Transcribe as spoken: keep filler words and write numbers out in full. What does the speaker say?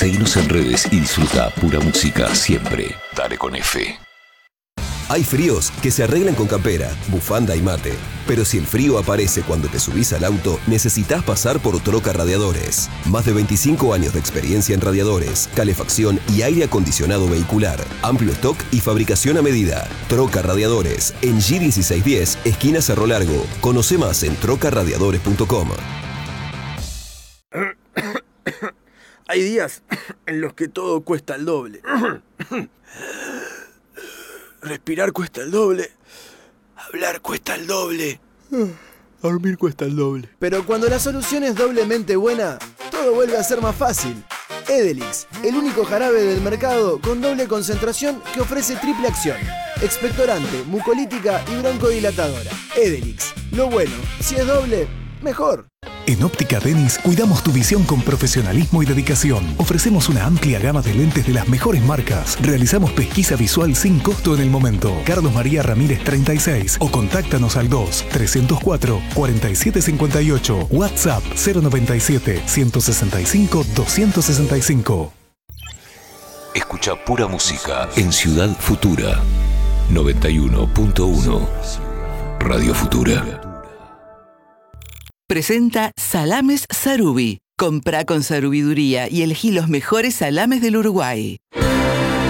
Seguinos en redes y disfruta pura música siempre. Dale con F. Hay fríos que se arreglan con campera, bufanda y mate. Pero si el frío aparece cuando te subís al auto, necesitas pasar por Troca Radiadores. Más de veinticinco años de experiencia en radiadores, calefacción y aire acondicionado vehicular. Amplio stock y fabricación a medida. Troca Radiadores, en G dieciséis diez, esquina Cerro Largo. Conoce más en troca radiadores punto com. Hay días en los que todo cuesta el doble. Respirar cuesta el doble. Hablar cuesta el doble. Dormir cuesta el doble. Pero cuando la solución es doblemente buena, todo vuelve a ser más fácil. Edelix, el único jarabe del mercado con doble concentración que ofrece triple acción. Expectorante, mucolítica y broncodilatadora. Edelix, lo bueno, si es doble, mejor. En Óptica Denis cuidamos tu visión con profesionalismo y dedicación. Ofrecemos una amplia gama de lentes de las mejores marcas. Realizamos pesquisa visual sin costo en el momento. Carlos María Ramírez treinta y seis o contáctanos al dos, trescientos cuatro, cuarenta y siete cincuenta y ocho. WhatsApp cero noventa y siete, ciento sesenta y cinco, doscientos sesenta y cinco. Escucha pura música en Ciudad Futura. noventa y uno punto uno. Radio Futura. Presenta Salames Sarubi. Comprá con sarubiduría y elegí los mejores salames del Uruguay.